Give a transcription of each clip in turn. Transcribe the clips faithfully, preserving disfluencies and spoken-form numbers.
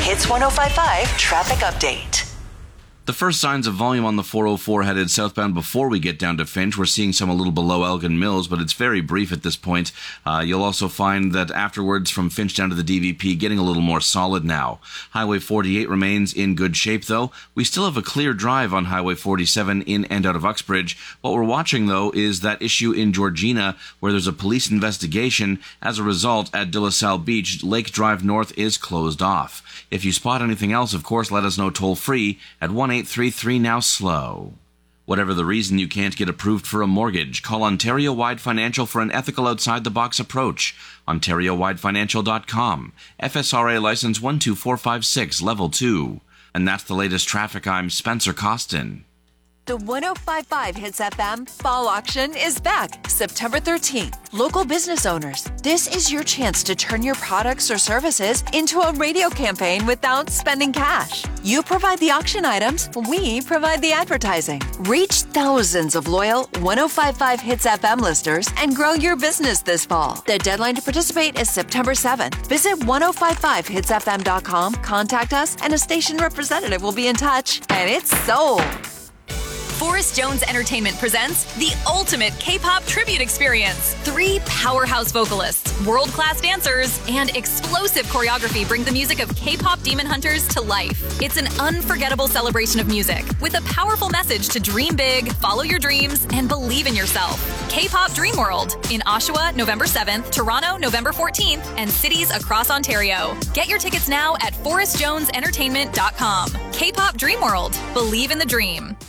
Hits one oh five point five traffic update. The first signs of volume on the four oh four headed southbound before we get down to Finch. We're seeing some a little below Elgin Mills, but it's very brief at this point. Uh, you'll also find that afterwards from Finch down to the D V P getting a little more solid now. Highway forty-eight remains in good shape, though. We still have a clear drive on Highway forty-seven in and out of Uxbridge. What we're watching, though, is that issue in Georgina where there's a police investigation. As a result, at De La Salle Beach, Lake Drive North is closed off. If you spot anything else, of course, let us know toll-free at one eight three three now slow. Whatever the reason you can't get approved for a mortgage, call Ontario Wide Financial for an ethical outside-the-box approach. Ontario Wide Financial dot com. F S R A license one two four five six, level two. And that's the latest traffic. I'm Spencer Costin. The one oh five point five Hits F M Fall Auction is back September thirteenth. Local business owners, this is your chance to turn your products or services into a radio campaign without spending cash. You provide the auction items, we provide the advertising. Reach thousands of loyal one oh five point five Hits F M listeners and grow your business this fall. The deadline to participate is September seventh. Visit one oh five point five hits f m dot com, contact us, and a station representative will be in touch. And it's sold. Forrest Jones Entertainment presents the ultimate K-pop tribute experience. Three powerhouse vocalists, world-class dancers, and explosive choreography bring the music of K-pop demon hunters to life. It's an unforgettable celebration of music with a powerful message to dream big, follow your dreams, and believe in yourself. K-pop Dream World in Oshawa, November seventh, Toronto, November fourteenth, and cities across Ontario. Get your tickets now at forrest jones entertainment dot com. K-pop Dream World. Believe in the dream.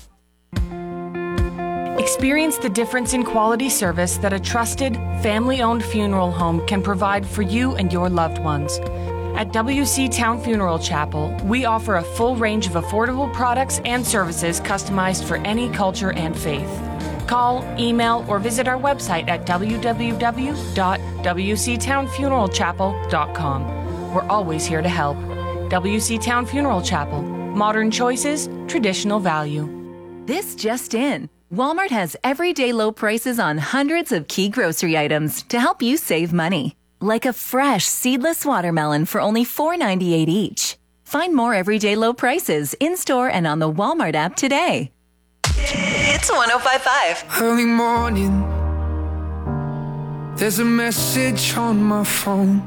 Experience the difference in quality service that a trusted, family-owned funeral home can provide for you and your loved ones. At W C Town Funeral Chapel, we offer a full range of affordable products and services customized for any culture and faith. Call, email, or visit our website at w w w dot w c town funeral chapel dot com. We're always here to help. W C Town Funeral Chapel. Modern choices, traditional value. This just in. Walmart has everyday low prices on hundreds of key grocery items to help you save money. Like a fresh seedless watermelon for only four ninety-eight each. Find more everyday low prices in-store and on the Walmart app today. It's one oh five point five. Early morning, there's a message on my phone.